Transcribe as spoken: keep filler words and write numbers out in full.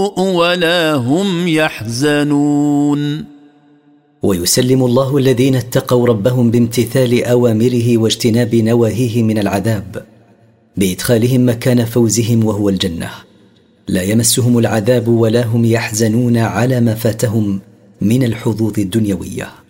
ولا هم يحزنون. ويسلم الله الذين اتقوا ربهم بامتثال أوامره واجتناب نواهيه من العذاب بإدخالهم مكان فوزهم وهو الجنة، لا يمسهم العذاب ولا هم يحزنون على ما فاتهم من الحظوظ الدنيوية.